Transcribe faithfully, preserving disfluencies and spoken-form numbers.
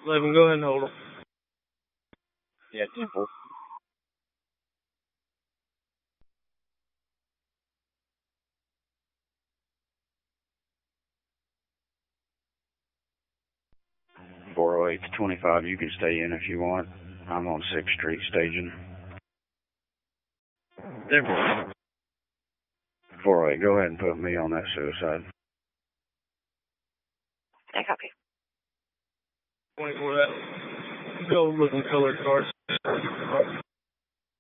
eleven, go ahead and hold them. Yeah, Temple. four oh eight to twenty-five, you can stay in if you want. I'm on sixth Street staging. Temple. four oh eight, go ahead and put me on that suicide. I copy. twenty-four, that gold looking colored cars.